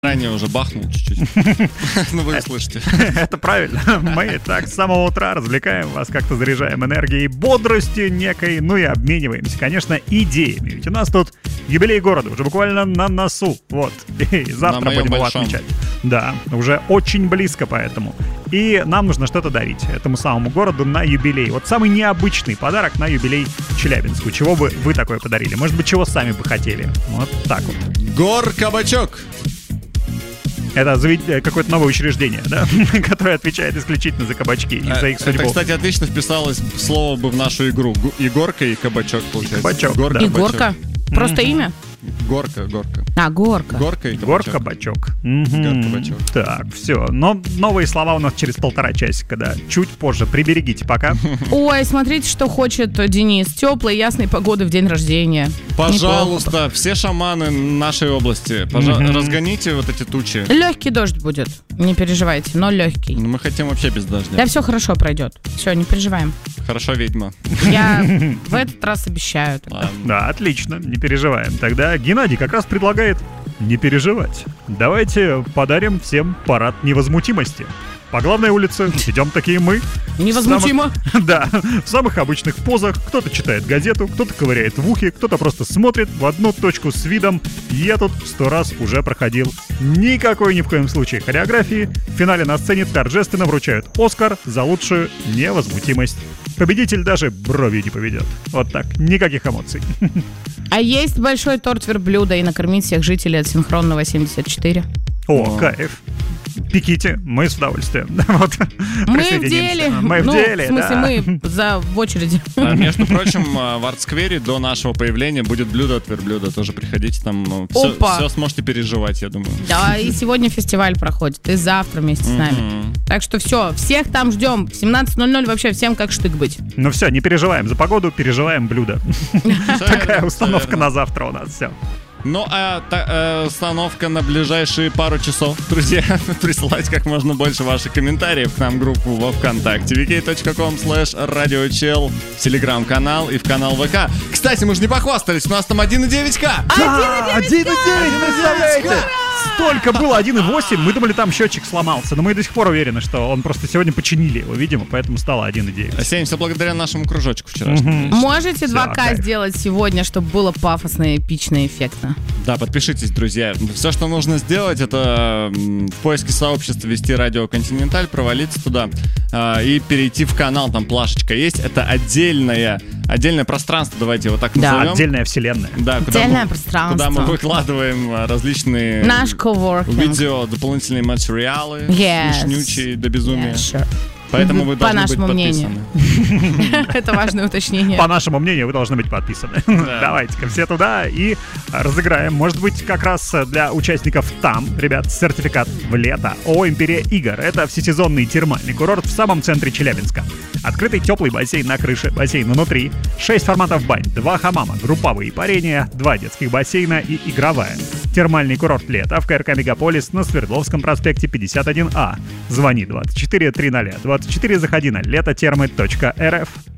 Ранее уже бахнул чуть-чуть. Ну, вы слышите. Это правильно. Мы так с самого утра развлекаем вас, как-то заряжаем энергией, бодростью некой, ну и обмениваемся, конечно, идеями. Ведь у нас тут юбилей города уже буквально на носу. Вот. И завтра будем его отмечать. Да, уже очень близко поэтому. И нам нужно что-то дарить этому самому городу на юбилей. Вот самый необычный подарок на юбилей Челябинску. Чего бы вы такое подарили? Может быть, чего сами бы хотели? Вот так вот. Гор-кабачок. Это какое-то новое учреждение, да, которое отвечает исключительно за кабачки и за их судьбу. Это, кстати, отлично вписалось слово бы в нашу игру. Егорка и кабачок, получается. Кабачок, Горка, да. Егорка? Просто имя? Горка. А, горка. Горка и Гор-кабачок. Гор-кабачок. Так, все. Но новые слова у нас через 1,5 часика, да. Чуть позже. Приберегите пока. Ой, смотрите, что хочет Денис. Теплой, ясной погоды в день рождения. Пожалуйста, Неплохо. все шаманы нашей области, разгоните вот эти тучи. Легкий дождь будет, не переживайте, но легкий. Мы хотим вообще без дождя. Да, все хорошо пройдет. Все, не переживаем. Хорошо, ведьма. Я в этот раз обещаю. Да, отлично, не переживаем. Тогда Геннадий как раз предлагает не переживать. Давайте подарим всем парад невозмутимости. По главной улице идем такие мы. Невозмутимо. Да, в самых обычных позах. Кто-то читает газету, кто-то ковыряет в ухе, кто-то просто смотрит в одну точку с видом. Я тут 100 раз уже проходил. Никакой ни в коем случае хореографии. В финале на сцене торжественно вручают Оскар за лучшую невозмутимость. Победитель даже бровью не поведет. Вот так, никаких эмоций. А есть большой торт верблюда и накормить всех жителей от синхронного 74. О, кайф. Пеките, мы с удовольствием. Вот. Мы в деле. Мы в деле, в смысле, да. мы в очереди. Между прочим, в Артсквере до нашего появления будет блюдо от верблюда. Тоже приходите, там все сможете переживать, я думаю. Да, и сегодня фестиваль проходит, и завтра вместе с нами. Так что все, всех там ждем. В 17:00 вообще всем как штык быть. Ну все, не переживаем за погоду, переживаем блюдо. Такая установка на завтра у нас, все. Ну, а установка на ближайшие пару часов, друзья. Присылать как можно больше ваших комментариев к нам в группу во ВКонтакте vk.com/radiochel, в Телеграм-канал и в канал ВК. Кстати, мы же не похвастались, у нас там 1,9К. Да, 1,9, представляете? Столько было, 1,8. Мы думали, там счетчик сломался. Но мы до сих пор уверены, что он просто сегодня починили его, видимо, поэтому стало 1,9. Сень, все благодаря нашему кружочку вчерашнему. Можете 2К сделать сегодня, чтобы было пафосно, эпично, эффектно. Да, подпишитесь, друзья. Все, что нужно сделать, это в поиске сообщества ввести радио Континенталь, провалиться туда и перейти в канал, там плашечка есть. Это отдельное пространство, давайте его так назовем. Да, отдельная вселенная. Да, отдельное пространство. Куда мы выкладываем различные наш коворкинг, видео, дополнительные материалы, смешнючие до безумия. Поэтому вы должны быть подписаны. Это важное уточнение. По нашему мнению, вы должны быть подписаны. Давайте-ка все туда и разыграем. Может быть, как раз для участников там, ребят, сертификат в лето. ООО «Империя игр». Это всесезонный термальный курорт в самом центре Челябинска. Открытый теплый бассейн на крыше, бассейн внутри, 6 форматов бань, 2 хамама, групповые парения, 2 детских бассейна и игровая. Термальный курорт лето в КРК «Мегаполис» на Свердловском проспекте 51А. Звони 24 300 24, заходи на летотермы.рф.